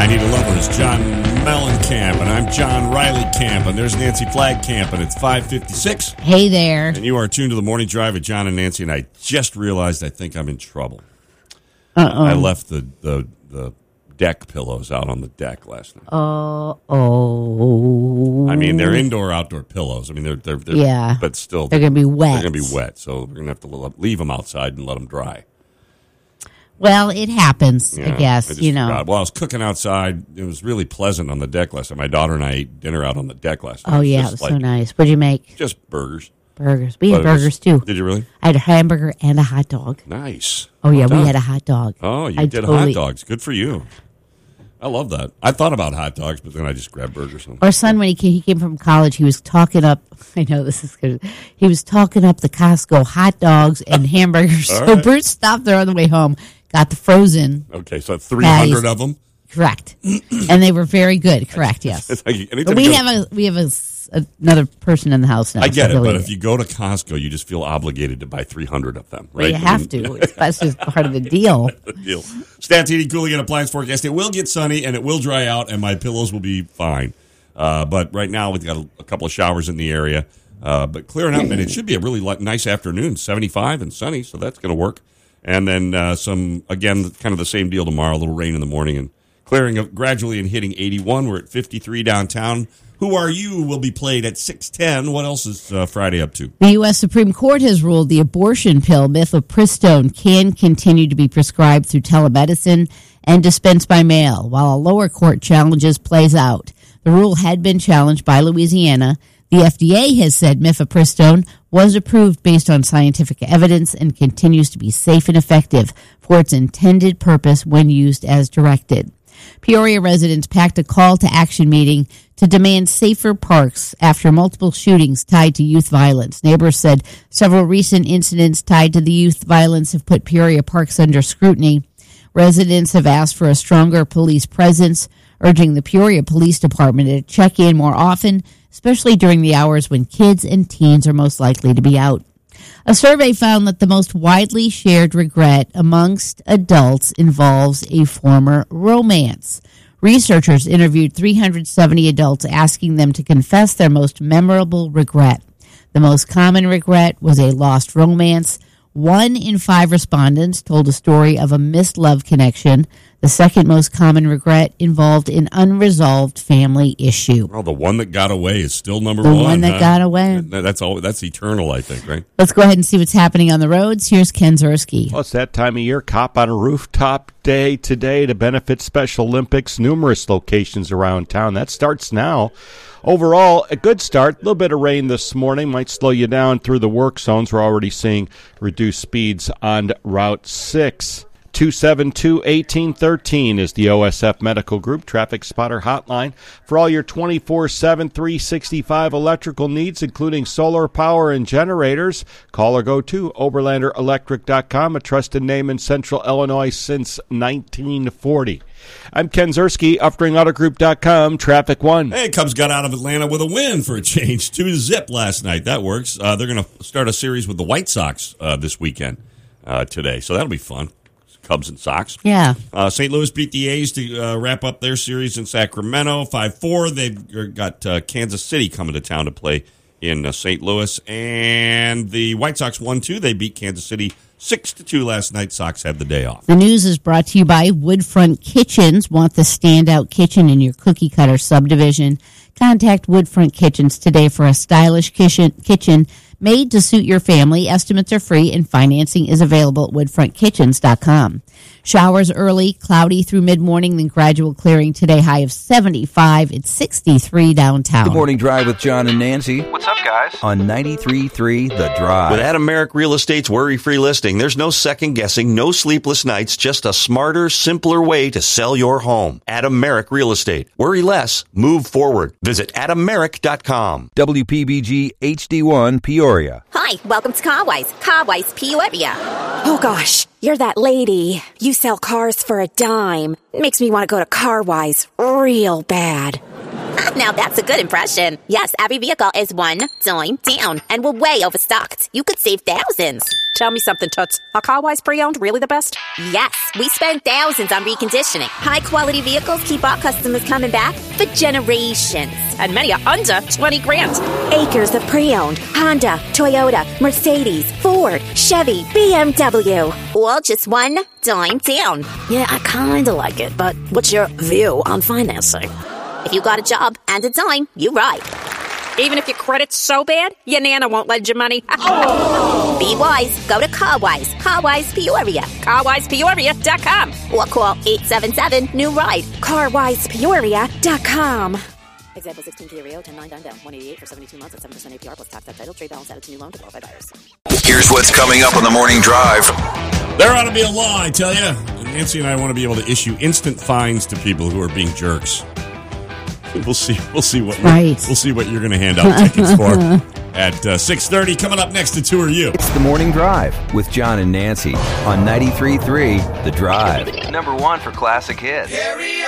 I Need a Lover is John Mellencamp, and I'm John Riley Camp, and there's Nancy Flagkamp, and it's 5:56. Hey there. And you are tuned to the Morning Drive with John and Nancy, and I just realized I think I'm in trouble. Uh-oh. I left the deck pillows out on the deck last night. Oh. I mean, they're indoor-outdoor pillows. I mean, they're yeah, but still. They're going to be wet. They're going to be wet, so we're going to have to leave them outside and let them dry. Well, it happens, Yeah, I guess, forgot. Well, I was cooking outside. It was really pleasant on the deck last night. My daughter and I ate dinner out on the deck last night. Oh, yeah, it was so nice. What'd you make? Just burgers. Burgers. We had burgers, too. Did you really? I had a hamburger and a hot dog. Nice. Oh, yeah, we had a hot dog. Oh, you did hot dogs. Good for you. I love that. I thought about hot dogs, but then I just grabbed burgers. Our son, when he came from college, he was talking up, I know this is good, he was talking up the Costco hot dogs and hamburgers. So Bruce stopped there on the way home, got the frozen. Okay, so 300 of them? Correct. And they were very good. Correct, yes. But we have another person in the house now. I get it, but if you go to Costco, you just feel obligated to buy 300 of them, right? Well, you have to. That's just part of the deal. Stats Heating, Cooling, and Appliance Forecast. It will get sunny, and it will dry out, and my pillows will be fine. But right now, we've got a couple of showers in the area. But clearing up, and it should be a really nice afternoon, 75 and sunny, so that's going to work. And then again, kind of the same deal tomorrow, a little rain in the morning, and clearing up gradually and hitting 81. We're at 53 downtown. Who Are You will be played at 6:10. What else is Friday up to? The U.S. Supreme Court has ruled the abortion pill mifepristone can continue to be prescribed through telemedicine and dispensed by mail, while a lower court challenges plays out. The rule had been challenged by Louisiana. The FDA has said mifepristone was approved based on scientific evidence and continues to be safe and effective for its intended purpose when used as directed. Peoria residents packed a call-to-action meeting to demand safer parks after multiple shootings tied to youth violence. Neighbors said several recent incidents tied to the youth violence have put Peoria parks under scrutiny. Residents have asked for a stronger police presence, urging the Peoria Police Department to check in more often, especially during the hours when kids and teens are most likely to be out. A survey found that the most widely shared regret amongst adults involves a former romance. Researchers interviewed 370 adults, asking them to confess their most memorable regret. The most common regret was a lost romance. 1 in 5 respondents told a story of a missed love connection. The second most common regret involved an unresolved family issue. Well, the one that got away is still number one. The one that got away. That's eternal, I think, right? Let's go ahead and see what's happening on the roads. Here's Ken Zerski. Well, it's that time of year. Cop on a Rooftop Day today to benefit Special Olympics. Numerous locations around town. That starts now. Overall, a good start. A little bit of rain this morning might slow you down through the work zones. We're already seeing reduced speeds on Route 6. 272-1813 is the OSF Medical Group Traffic Spotter Hotline for all your 24/7, 365 electrical needs, including solar power and generators. Call or go to OberlanderElectric.com, a trusted name in Central Illinois since 1940. I'm Ken Zerski, UpringAutoGroup.com, Traffic 1. Hey, Cubs got out of Atlanta with a win for a change. 2-0 last night. That works. They're going to start a series with the White Sox this weekend today, so that'll be fun. Cubs and Sox. Yeah. St. Louis beat the A's to wrap up their series in Sacramento, 5-4. They've got Kansas City coming to town to play in St. Louis. And the White Sox won, too. They beat Kansas City 6-2 last night. Sox had the day off. The news is brought to you by Woodfront Kitchens. Want the standout kitchen in your cookie-cutter subdivision? Contact Woodfront Kitchens today for a stylish kitchen made to suit your family. Estimates are free and financing is available at woodfrontkitchens.com. Showers early, cloudy through mid-morning, then gradual clearing today. High of 75. It's 63 downtown. Good Morning Drive with John and Nancy. What's up, guys? On 93.3 The Drive. With Adam Merrick Real Estate's worry-free listing, there's no second-guessing, no sleepless nights, just a smarter, simpler way to sell your home. Adam Merrick Real Estate. Worry less, move forward. Visit AdamMerrick.com. WPBG HD1 Peoria. Hi, welcome to Carwise Peoria. Oh gosh, you're that lady. You sell cars for a dime. Makes me want to go to Carwise real bad. Now that's a good impression. Yes, every vehicle is $1 down, and we're way overstocked. You could save thousands. Tell me something, Toots. Are Carwise pre-owned really the best? Yes, we spend thousands on reconditioning. High-quality vehicles keep our customers coming back for generations. And many are under 20 grand. Acres of pre-owned Honda, Toyota, Mercedes, Ford, Chevy, BMW. All just $1 down. Yeah, I kind of like it, but what's your view on financing? If you got a job and a dime, you ride. Even if your credit's so bad, your Nana won't lend you money. Be wise. Go to Carwise. Carwise Peoria. CarwisePeoria.com. Or call 877-NEW-RIDE. CarwisePeoria.com. Example 16 Kia Rio, 10-9 down, 188 for 72 months at 7% APR plus tax at title. Trade balance added to new loan to qualify buyers. Here's what's coming up on the morning drive. There ought to be a law, I tell you. Nancy and I want to be able to issue instant fines to people who are being jerks. We'll see what we'll see what you're going to hand out tickets for at 6:30. Coming up next to Tour You. It's the Morning Drive with John and Nancy on 93.3 The Drive. #1 for classic hits.